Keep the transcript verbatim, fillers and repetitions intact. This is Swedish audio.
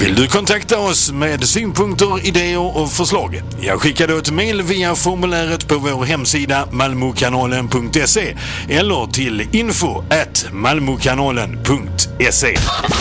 Vill du kontakta oss med synpunkter, idéer och förslag? Jag skickar då ett mejl via formuläret på vår hemsida malmokanalen punkt se eller till info at malmokanalen punkt se.